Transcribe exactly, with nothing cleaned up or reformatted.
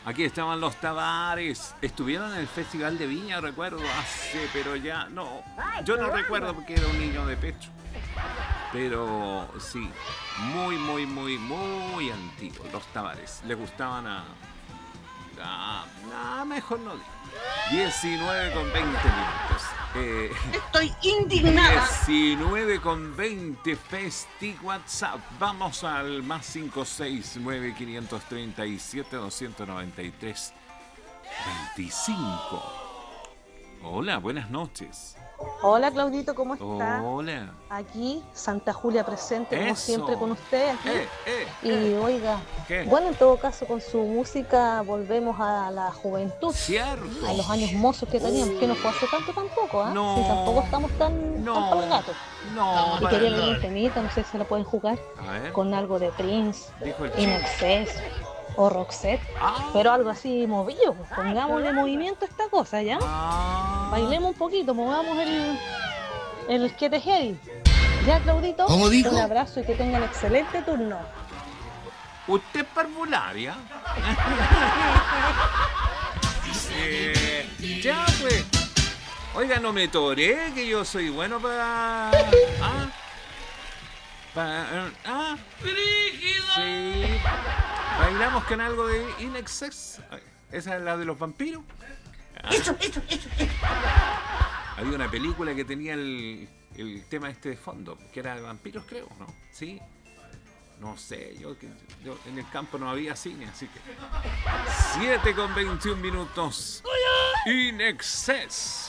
Aquí estaban los Tavares. Estuvieron en el Festival de Viña, recuerdo, hace, pero ya no. Yo no recuerdo porque era un niño de pecho. Pero sí, muy, muy, muy, muy antiguos los Tavares. Le gustaban a... Ah, nah, mejor no digo. diecinueve con veinte minutos. Eh, Estoy indignada. diecinueve con veinte Festi WhatsApp. Vamos al más cinco seis nueve cinco tres siete dos nueve tres veinticinco. Hola, buenas noches. Hola Claudito, ¿cómo está? Hola. Aquí, Santa Julia presente, como Eso. siempre con usted aquí. Eh, eh, y eh. oiga, ¿Qué? bueno, en todo caso con su música volvemos a la juventud. Cierto. A los años mozos que teníamos, que no fue hace tanto tampoco, ¿ah? ¿eh? No. Sí, tampoco estamos tan, No. tan palegatos. No. Y quería ver un temita, no sé si lo pueden jugar, A ver. con algo de Prince, Dijo el In chico. Excess o Roxette, Ah. pero algo así movido, pues, pongámosle movimiento a esta cosa, ¿ya? Ah. Bailemos un poquito, movamos el, el que te heavy. Ya, Claudito, ¿Cómo dijo? un abrazo y que tengan excelente turno. Usted es parvularia. eh, ya, pues. Oiga, no me toré, que yo soy bueno para... Ah. Para... Ah. Sí. Bailamos con algo de In Excess. Esa es la de los vampiros. Ah. Eso, eso, eso, eso. Había una película que tenía el, el tema este de fondo, que era de vampiros, creo, ¿no? Sí. No sé, yo, yo en el campo no había cine, así que... siete con veintiún minutos. In Excess.